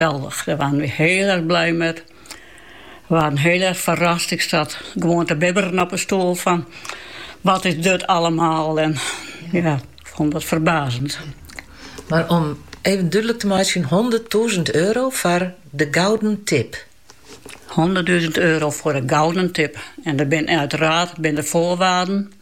geweldig. Daar waren we heel erg blij met. We waren heel erg verrast. Ik zat gewoon te bibberen op een stoel van... wat is dit allemaal? En ja, ik vond dat verbazend. Maar om even duidelijk te maken... €100.000 voor de gouden tip. €100.000 voor de gouden tip. En er zijn uiteraard de voorwaarden.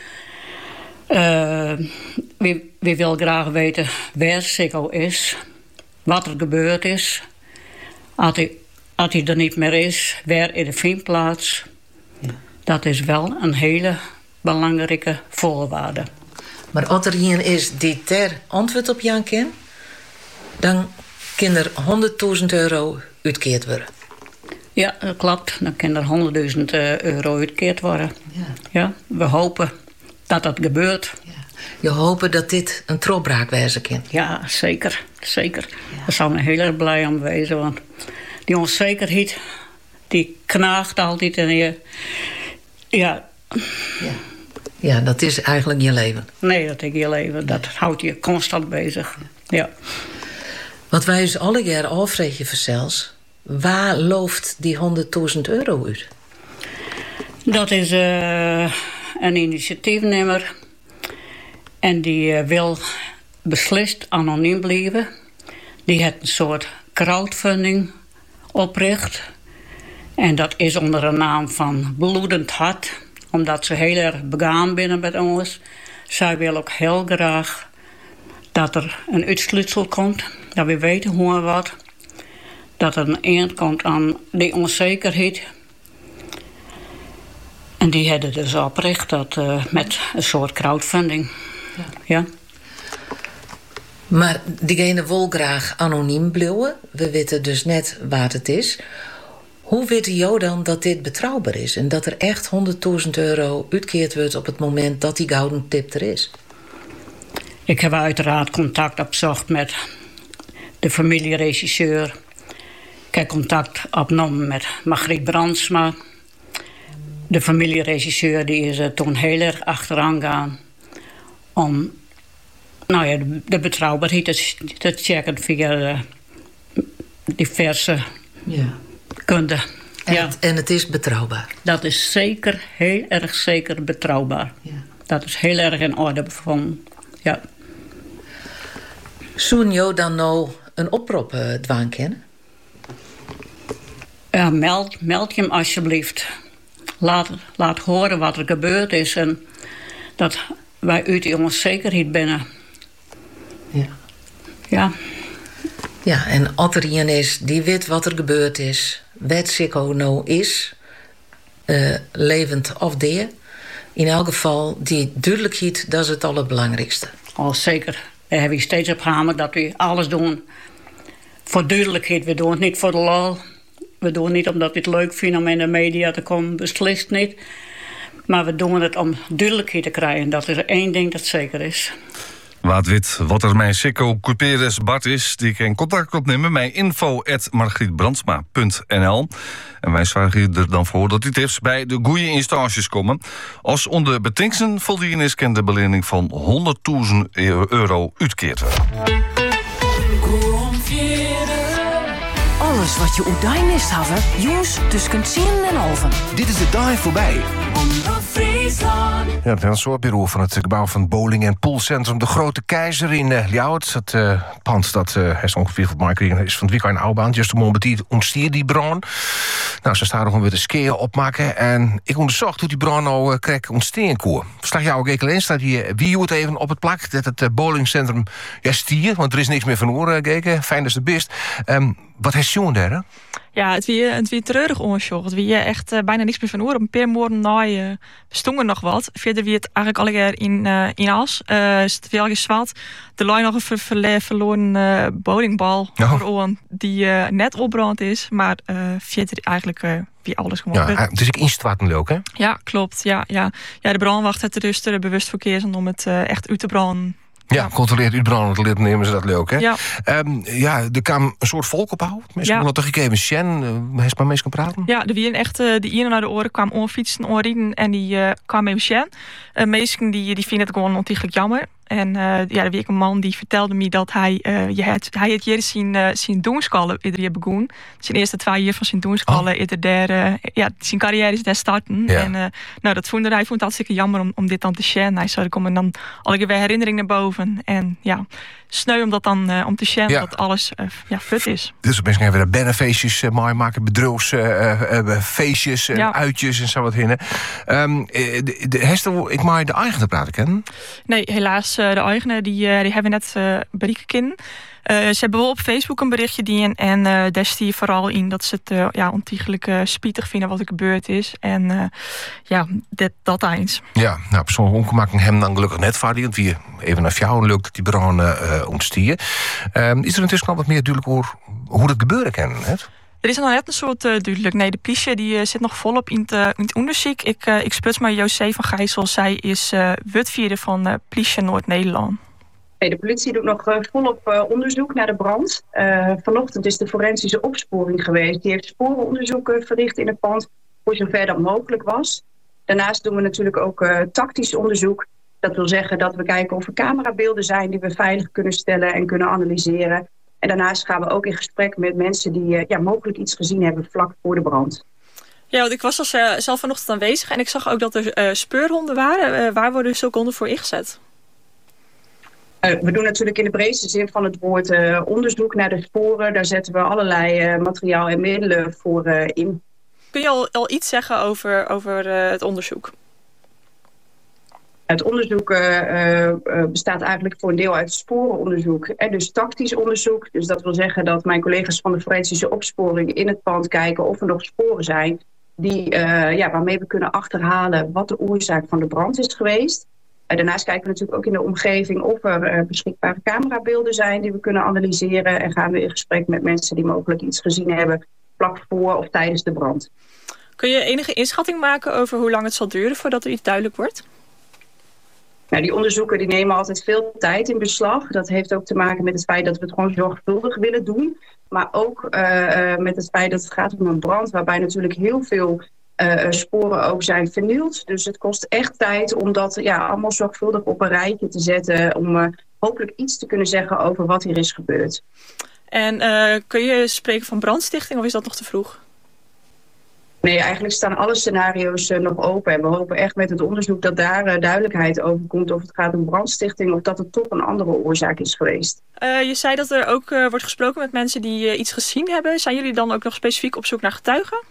Wie wil graag weten waar Sikko is... wat er gebeurd is... Als hij er niet meer is, waar in de vindplaats. Ja. Dat is wel een hele belangrijke voorwaarde. Maar als er iemand is die ter antwoord op Jan kan... dan kan er €100.000 uitkeerd worden. Ja, dat klopt. Dan kan er €100.000 uitkeerd worden. Ja. Ja, we hopen dat dat gebeurt. Ja. Je hoopt dat dit een trofbraak wezen kan? Ja, zeker. Zeker. Ja. Daar zou ik heel erg blij om wezen, want... die onzekerheid, die knaagt altijd in je. Ja. Ja, dat is eigenlijk je leven. Nee, dat is je leven. Dat houdt je constant bezig. Ja. Wat wij dus alle jaar afvregen verzels... waar looft die €100.000 uit? Dat is een initiatiefnemer. En die wil beslist anoniem blijven. Die heeft een soort crowdfunding... opricht. En dat is onder de naam van Bloedend Hart. Omdat ze heel erg begaan binnen met ons. Zij wil ook heel graag dat er een uitsluitsel komt. Dat we weten hoe en wat. Dat er een eind komt aan die onzekerheid. En die hebben dus opricht dat, met een soort crowdfunding. Ja. Maar diegene wil graag anoniem blijven. We weten dus net wat het is. Hoe weet jou dan dat dit betrouwbaar is? En dat er echt €100.000 uitkeerd wordt op het moment dat die gouden tip er is? Ik heb uiteraard contact opgezocht met de familieregisseur. Ik heb contact opgenomen met Margriet Brandsma. De familieregisseur die is er toen heel erg achteraan gaan om de betrouwbaarheid te checken via diverse kunde. En het is betrouwbaar? Dat is zeker, heel erg zeker betrouwbaar. Ja. Dat is heel erg in orde bevonden. Ja. Zou je dan nou een oproep dwaan kennen? Ja, meld je hem alsjeblieft. Laat horen wat er gebeurd is en dat wij uit die onzekerheid binnen. Ja. Ja. Ja, en als er iemand is die weet wat er gebeurd is, wat Sikko nou is, levend of deer, in elk geval die duidelijkheid, dat is het allerbelangrijkste. Oh, zeker. Daar hebben we steeds op hamerd dat we alles doen voor duidelijkheid. We doen het niet voor de lol. We doen het niet omdat we het leuk vinden om in de media te komen. Beslist niet. Maar we doen het om duidelijkheid te krijgen. Dat is één ding dat zeker is. Wat er mijn Sikko Couperus Bart is, die kan contact opnemen met info@margrietbrandsma.nl. En wij zorgen er dan voor dat die tips bij de goede instanties komen. Als onder betingsten voldoen is, kan de belening van €100.000 uitkeerd worden. Alles wat je uit mist hebben, jongens, tussen 10 en 11. Dit is de dag voorbij. Ja, het transportbureau van het gebouw van het bowling- en poolcentrum De Grote Keizer in Ljouwert. Het pand dat is ongeveer van Mark is van het weekend oudbaan. Just de moment ontstier die brand. Nou, ze staan nog weer de skeer opmaken. En ik onderzocht hoe die brand nou krijgt ontsteen koer. Verslag jou ook alleen staat hier wie het even op het plak dat het bowlingcentrum stier, want er is niks meer van oren gekeken. Fijn dat de best. Wat heeft Sjoen daar, hè? Ja, het wie treurig onderzocht. Het wie echt bijna niks meer van horen. Een paar morgen na bestond er nog wat. Verder wie het eigenlijk alle keer in as. Is het veel gezwald. Er lag nog een verloren bowlingbal die net opbrand is. Maar verder eigenlijk wie alles gewoon. Ja, dus ik instaat leuk, hè? Ja, klopt. Ja, de brandwacht heeft er dus bewust voor gekozen om het echt uit te branden. Ja, controleert uitbranden, nemen ze dat leuk, hè? Ja. Er kwam een soort volk ophouden. Mensen nog gegeven Sjen, heeft maar mensen kan praten. Ja, er waren echt de ene naar de oren kwam onfietsen, onrieden en die kwam even Sjen. Mensen die vinden het gewoon ontiegelijk jammer. En er weer een man die vertelde me dat hij het hier zijn doenskallen ieder begon. Zijn eerste 2 jaar van zijn doenskallen zijn carrière is daar starten. Ja. En dat vond hij hartstikke jammer om dit dan te sharen. Hij zei, er komen dan alle weer herinneringen naar boven. En ja, sneu om dat dan om te sharen dat alles fut is. Dus mensen hebben er bennenfeestjes maken, bedrijfsfeestjes, uitjes en zo wat hinnen. Ik maak de eigenaar praten kennen? Nee, helaas. De eigenaar die hebben net berichten kennen. Ze hebben wel op Facebook een berichtje die en daar zie je vooral in dat ze het ontiegelijk spietig vinden wat er gebeurd is. En dat eens. Ja, nou, persoonlijk ongemak hem dan gelukkig net vaar, want wie even naar jou lukt dat die branden ontstieren. Is er intussen al wat meer duidelijk over hoe dat gebeuren kan? Er is nog net een soort duidelijk. Nee, de politie die zit nog volop in het onderzoek. Ik spreek maar José van Gijssel. Zij is woordvoerder van Politie Noord-Nederland. Nee, de politie doet nog volop onderzoek naar de brand. Vanochtend is de forensische opsporing geweest. Die heeft sporenonderzoeken verricht in het pand, voor zover dat mogelijk was. Daarnaast doen we natuurlijk ook tactisch onderzoek. Dat wil zeggen dat we kijken of er camerabeelden zijn die we veilig kunnen stellen en kunnen analyseren. En daarnaast gaan we ook in gesprek met mensen die mogelijk iets gezien hebben vlak voor de brand. Ja, want ik was zelf vanochtend aanwezig en ik zag ook dat er speurhonden waren. Waar worden zulke honden voor ingezet? We doen natuurlijk in de breedste zin van het woord onderzoek naar de sporen. Daar zetten we allerlei materiaal en middelen voor in. Kun je al iets zeggen over het onderzoek? Het onderzoek bestaat eigenlijk voor een deel uit sporenonderzoek en dus tactisch onderzoek. Dus dat wil zeggen dat mijn collega's van de forensische opsporing in het pand kijken of er nog sporen zijn waarmee we kunnen achterhalen wat de oorzaak van de brand is geweest. Daarnaast kijken we natuurlijk ook in de omgeving of er beschikbare camerabeelden zijn die we kunnen analyseren. En gaan we in gesprek met mensen die mogelijk iets gezien hebben vlak voor of tijdens de brand. Kun je enige inschatting maken over hoe lang het zal duren voordat er iets duidelijk wordt? Nou, die onderzoeken die nemen altijd veel tijd in beslag. Dat heeft ook te maken met het feit dat we het gewoon zorgvuldig willen doen. Maar ook met het feit dat het gaat om een brand waarbij natuurlijk heel veel sporen ook zijn vernield. Dus het kost echt tijd om dat allemaal zorgvuldig op een rijtje te zetten. Om hopelijk iets te kunnen zeggen over wat hier is gebeurd. En kun je spreken van brandstichting of is dat nog te vroeg? Nee, eigenlijk staan alle scenario's nog open. En we hopen echt met het onderzoek dat daar duidelijkheid over komt. Of het gaat om brandstichting of dat het toch een andere oorzaak is geweest. Je zei dat er ook wordt gesproken met mensen die iets gezien hebben. Zijn jullie dan ook nog specifiek op zoek naar getuigen?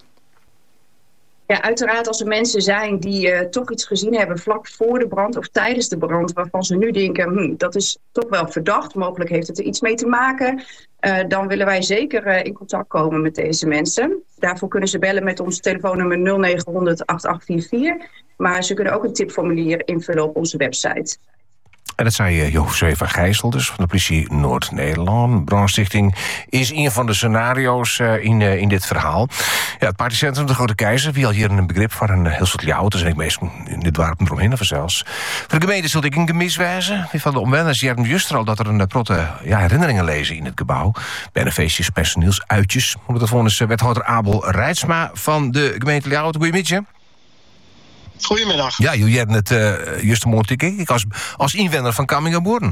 Ja, uiteraard als er mensen zijn die toch iets gezien hebben vlak voor de brand of tijdens de brand, waarvan ze nu denken, dat is toch wel verdacht, mogelijk heeft het er iets mee te maken, dan willen wij zeker in contact komen met deze mensen. Daarvoor kunnen ze bellen met ons telefoonnummer 0900 8844, maar ze kunnen ook een tipformulier invullen op onze website. En dat zei José van Gijssel, dus van de politie Noord-Nederland. Brandstichting is een van de scenario's in dit verhaal. Ja, het partycentrum De Grote Keizer, wie al hier een begrip van een heel soort auto's en ik meestal in dit dorp eromheen of zelfs. Voor de gemeente zult ik een gemis wijzen. Van de omwoners jaren juist al dat er een protte herinneringen lezen in het gebouw. Bennenfeestjes, personeelsuitjes. Omdat er volgens wethouder Abel Rijtsma van de gemeente Ljouwert. Goedemiddag. Goedemiddag. Ja, jullie hebben het juist een mooi ik als inwoner van Kammingerboeren.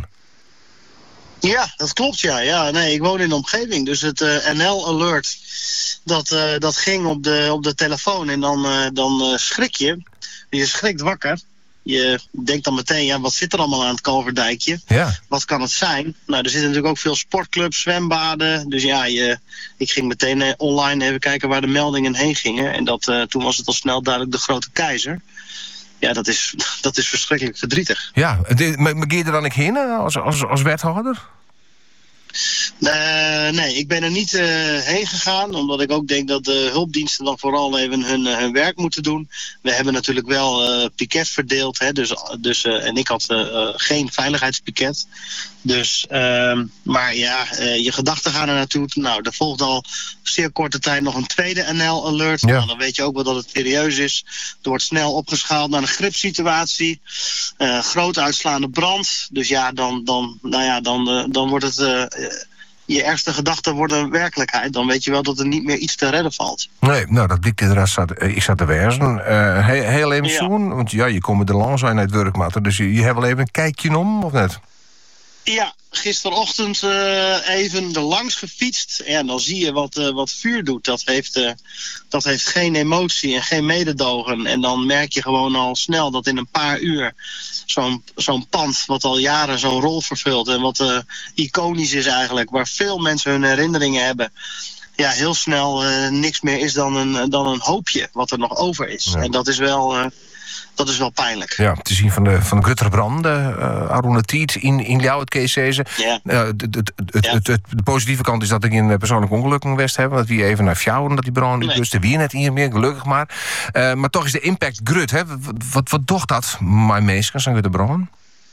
Ja, dat klopt, ja. Nee, ik woon in de omgeving. Dus het NL-alert, dat ging op de telefoon. En dan schrik je. Je schrikt wakker. Je denkt dan meteen, wat zit er allemaal aan het Kalverdijkje? Ja. Wat kan het zijn? Nou, er zitten natuurlijk ook veel sportclubs, zwembaden. Dus ik ging meteen online even kijken waar de meldingen heen gingen. En toen was het al snel duidelijk De Grote Keizer. Ja, dat is verschrikkelijk verdrietig. Ja, maar ga je er dan niet heen als wethouder? Nee, ik ben er niet heen gegaan. Omdat ik ook denk dat de hulpdiensten dan vooral even hun werk moeten doen. We hebben natuurlijk wel piket verdeeld. Hè, en ik had geen veiligheidspiket. Dus, maar je gedachten gaan er naartoe. Nou, er volgt al zeer korte tijd nog een tweede NL-alert. Ja. Nou, dan weet je ook wel dat het serieus is. Er wordt snel opgeschaald naar een gripsituatie. Groot uitslaande brand. Dus dan wordt het je ergste gedachten worden werkelijkheid. Dan weet je wel dat er niet meer iets te redden valt. Nee, nou, dat blijkt inderdaad. Ik zat te wijzen. Heel even zoen, want je komt er lang zijn uit Wurkmatten. Dus je hebt wel even een kijkje om, of net? Ja, gisterochtend even er langs gefietst. En dan zie je wat vuur doet. Dat heeft geen emotie en geen mededogen. En dan merk je gewoon al snel dat in een paar uur zo'n pand wat al jaren zo'n rol vervult. En wat iconisch is eigenlijk. Waar veel mensen hun herinneringen hebben. Ja, heel snel niks meer is dan een hoopje wat er nog over is. Ja. En dat is wel pijnlijk. Ja, te zien van de Gutterbrand, Aruna Tiet in jou, het Kees. Ja. De positieve kant is dat ik in persoonlijk ongeluk geweest heb. Dat we even naar Fjouwen, dat die brand niet lustte. Wie net hier meer, gelukkig maar. Maar toch is de impact grut, hè? Wat docht dat, mijn meesters, aan Gutterbrand?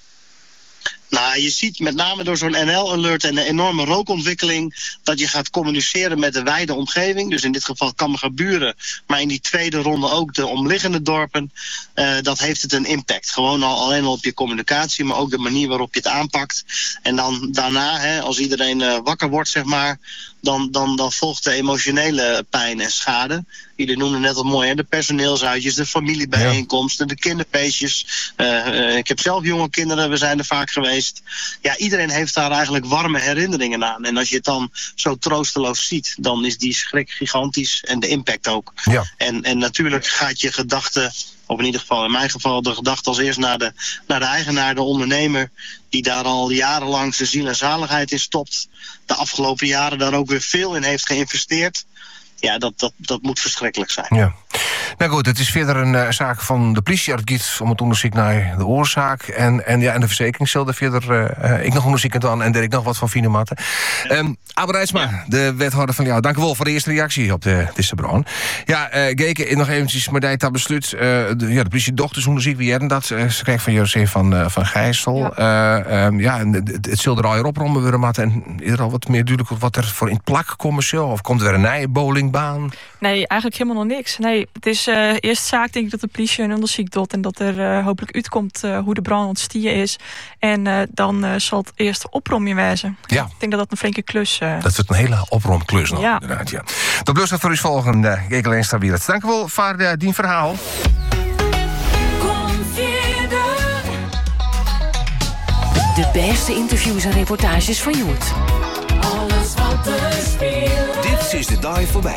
Nou, je ziet met name door zo'n NL-alert en de enorme rookontwikkeling dat je gaat communiceren met de wijde omgeving. Dus in dit geval Kammergeburen, maar in die tweede ronde ook de omliggende dorpen. Dat heeft het een impact. Gewoon alleen al op je communicatie, maar ook de manier waarop je het aanpakt. En dan daarna, als iedereen wakker wordt, zeg maar, dan volgt de emotionele pijn en schade. Jullie noemden net al mooi, hè? De personeelsuitjes, de familiebijeenkomsten, de kinderfeestjes. Ik heb zelf jonge kinderen, we zijn er vaak geweest. Ja, iedereen heeft daar eigenlijk warme herinneringen aan. En als je het dan zo troosteloos ziet, dan is die schrik gigantisch en de impact ook. Ja. En natuurlijk gaat je gedachte, of in ieder geval in mijn geval, de gedachte als eerst naar de eigenaar, de ondernemer, die daar al jarenlang zijn ziel en zaligheid in stopt. De afgelopen jaren daar ook weer veel in heeft geïnvesteerd. Ja, dat moet verschrikkelijk zijn. Ja. Nou goed, het is verder een zaak van de politie. Het gaat om het onderzoek naar de oorzaak. En de verzekering zal er verder ik nog onderzoek aan en daar ik nog wat van vinden matten. Abbe Reitsma, de wethouder van jou. Dank u wel voor de eerste reactie op de Dissebrand. Ja, Geke, nog eventjes, maar dat besluit. De politie dochtersonderzoek, wie hadden dat? Ze kreeg van José van Gijssel. Het zal er al hier oprommen worden, matten. En is er al wat meer duidelijk wat er voor in het plak komen zal? Of komt er weer een nieuwe bowlingbaan? Nee, eigenlijk helemaal nog niks. Nee, het is eerst zaak, denk ik, dat de politie een onderzoek doet en dat er hopelijk uitkomt hoe de brand ontstien is. En dan zal het eerst oprommen wezen. Ja. Ik denk dat dat een flinke klus... Dat wordt een hele opromklus nog, ja. Inderdaad, ja. Dat blijft voor u volgende. Geke Leenstra weer. Dank u wel voor die verhaal. De beste interviews en reportages van Joert. Alles wat er speelt. Dit is de dag voorbij.